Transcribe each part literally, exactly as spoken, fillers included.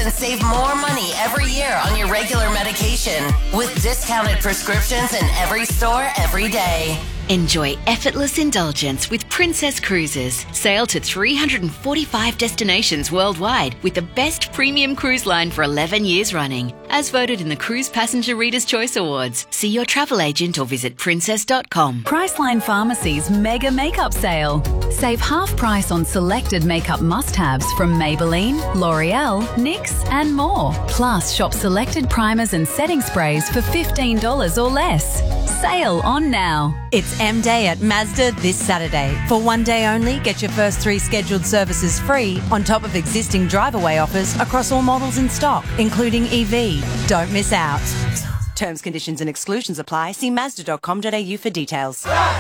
and save more money every year on your regular medication with discounted prescriptions in every store every day. Enjoy effortless indulgence with Princess Cruises. Sail to three hundred forty-five destinations worldwide with the best premium cruise line for eleven years running. As voted in the Cruise Passenger Reader's Choice Awards. See your travel agent or visit princess dot com. Priceline Pharmacy's Mega Makeup Sale. Save half price on selected makeup must-haves from Maybelline, L'Oreal, N Y X and more. Plus, shop selected primers and setting sprays for fifteen dollars or less. Sale on now. It's M-Day at Mazda this Saturday. For one day only, get your first three scheduled services free on top of existing drive-away offers across all models in stock, including E V. Don't miss out. Terms, conditions and exclusions apply. See mazda dot com dot a u for details.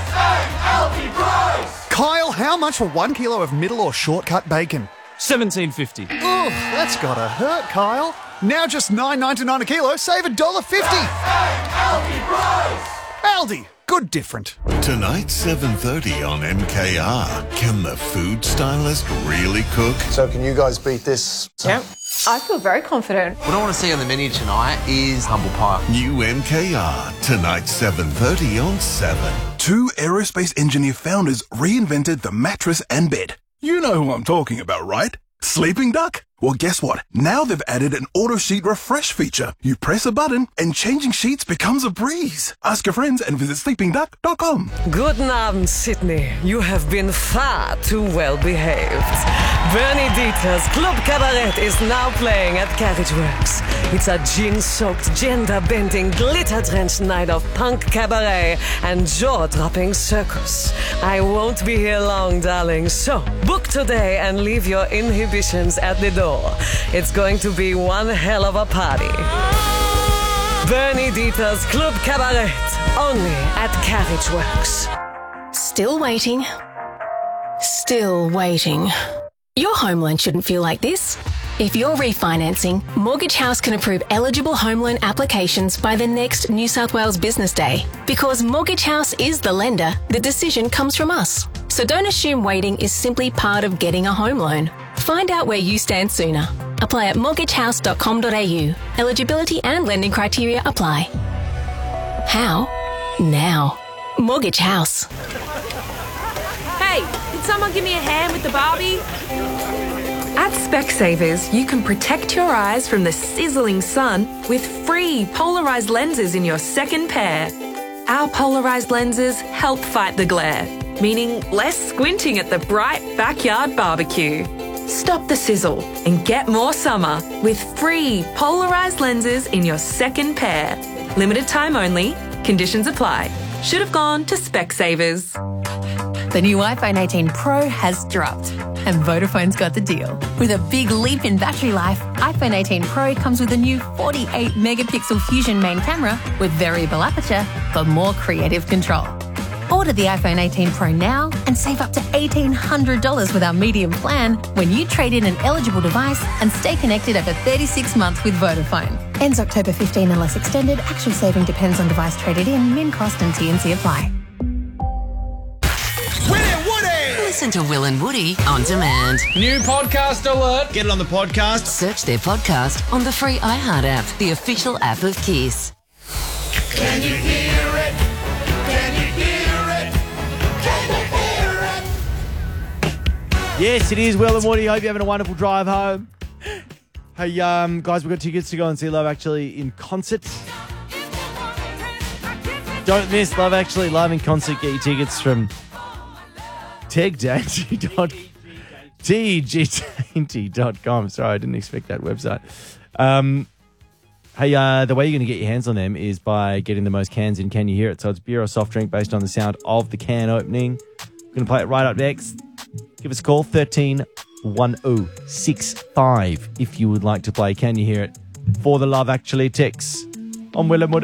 Kyle, how much for one kilo of middle or shortcut bacon? seventeen fifty. Ugh, that's gotta hurt, Kyle. Now just nine ninety-nine a kilo, save one dollar fifty. Aldi, good different. Tonight, seven thirty on M K R. Can the food stylist really cook? So can you guys beat this? Yep. I feel very confident. What I want to see on the menu tonight is humble pie. New M K R, tonight seven thirty on seven. Two aerospace engineer founders reinvented the mattress and bed. You know who I'm talking about, right? Sleeping Duck? Well, guess what? Now they've added an auto sheet refresh feature. You press a button and changing sheets becomes a breeze. Ask your friends and visit sleeping duck dot com. Guten Abend, Sydney. You have been far too well behaved. Bernie Dieter's Club Cabaret is now playing at Carriage Works. It's a gin-soaked, gender-bending, glitter-drenched night of punk cabaret and jaw-dropping circus. I won't be here long, darling, so book today and leave your inhibitions at the door. It's going to be one hell of a party. Bernie Dieter's Club Cabaret, only at Carriage Works. Still waiting. Still waiting. Your home loan shouldn't feel like this. If you're refinancing, Mortgage House can approve eligible home loan applications by the next New South Wales Business Day. Because Mortgage House is the lender, the decision comes from us. So don't assume waiting is simply part of getting a home loan. Find out where you stand sooner. Apply at mortgage house dot com dot a u. Eligibility and lending criteria apply. How? Now. Mortgage House. Hey, can someone give me a hand with the Barbie? At Specsavers, you can protect your eyes from the sizzling sun with free polarised lenses in your second pair. Our polarised lenses help fight the glare, meaning less squinting at the bright backyard barbecue. Stop the sizzle and get more summer with free polarised lenses in your second pair. Limited time only. Conditions apply. Should have gone to Specsavers. The new iPhone eighteen Pro has dropped, and Vodafone's got the deal. With a big leap in battery life, iPhone eighteen Pro comes with a new forty-eight megapixel Fusion main camera with variable aperture for more creative control. Order the iPhone eighteen Pro now and save up to eighteen hundred dollars with our medium plan when you trade in an eligible device and stay connected over thirty-six months with Vodafone. Ends October fifteenth unless extended. Actual saving depends on device traded in. Min cost and T and C apply. Listen to Will and Woody on demand. New podcast alert. Get it on the podcast. Search their podcast on the free iHeart app, the official app of Kiss. Can you hear it? Can you hear it? Can you hear it? Yes, it is Will and Woody. Hope you're having a wonderful drive home. Hey, um, guys, we've got tickets to go and see Love Actually in concert. Don't miss Love Actually live in concert. Get your tickets from T G dainty dot com. Sorry, I didn't expect that website. Um, hey, uh, the way you're going to get your hands on them is by getting the most cans in Can You Hear It? So it's beer or soft drink based on the sound of the can opening. We're going to play it right up next. Give us a call, thirteen one oh six five, if you would like to play Can You Hear It for the Love Actually text on Will and Woody.